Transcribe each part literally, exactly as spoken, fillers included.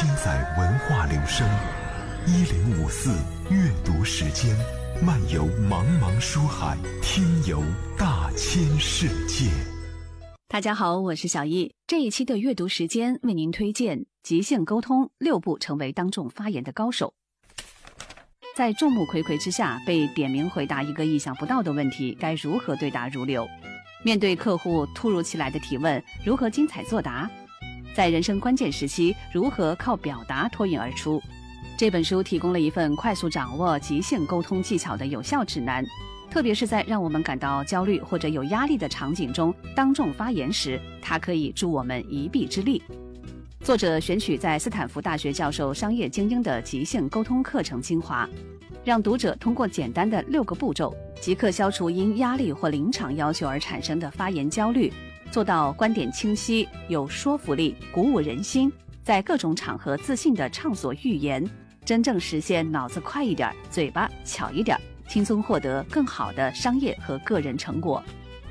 千载文化流声，一零五四阅读时间，漫游茫茫书海，听游大千世界。 大家好，我是小易。这一期的阅读时间为您推荐即兴沟通六步成为当众发言的高手。在众目睽睽之下被点名回答一个意想不到的问题，该如何对答如流？面对客户突如其来的提问，如何精彩作答？在人生关键时期，如何靠表达脱颖而出？这本书提供了一份快速掌握即兴沟通技巧的有效指南，特别是在让我们感到焦虑或者有压力的场景中，当众发言时，它可以助我们一臂之力。作者选取在斯坦福大学教授商业精英的即兴沟通课程精华，让读者通过简单的六个步骤，即刻消除因压力或临场要求而产生的发言焦虑，做到观点清晰、有说服力、鼓舞人心，在各种场合自信地畅所欲言，真正实现脑子快一点，嘴巴巧一点，轻松获得更好的商业和个人成果。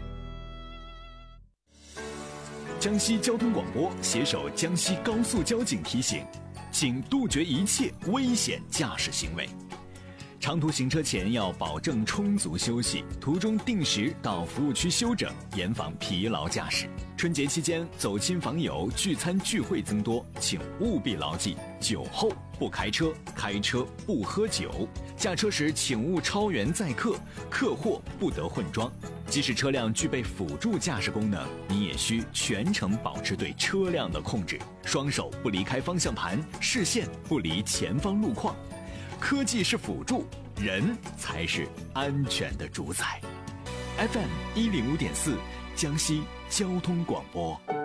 江西交通广播携手江西高速交警提醒，请杜绝一切危险驾驶行为。长途行车前要保证充足休息，途中定时到服务区休整，严防疲劳驾驶。春节期间走亲访友、聚餐聚会增多，请务必牢记：酒后不开车，开车不喝酒。驾车时请勿超员载客，客货不得混装。即使车辆具备辅助驾驶功能，你也需全程保持对车辆的控制，双手不离开方向盘，视线不离前方路况。科技是辅助，人才是安全的主宰。F M 一零五点四，江西交通广播。